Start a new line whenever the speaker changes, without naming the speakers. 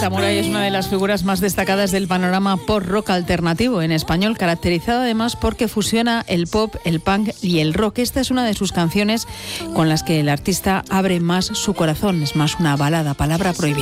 Samurai es una de las figuras más destacadas del panorama pop-rock alternativo en español, caracterizado además porque fusiona el pop, el punk y el rock. Esta es una de sus canciones con las que el artista abre más su corazón. Es más una balada, Palabra Prohibida.